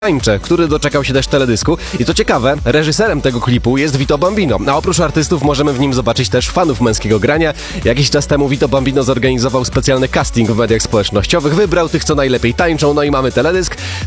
Tańczę, który doczekał się też teledysku. I co ciekawe, reżyserem tego klipu jest Vito Bambino. A oprócz artystów możemy w nim zobaczyć też fanów męskiego grania. Jakiś czas temu Vito Bambino zorganizował specjalny casting w mediach społecznościowych, wybrał tych, co najlepiej tańczą, no i mamy teledysk.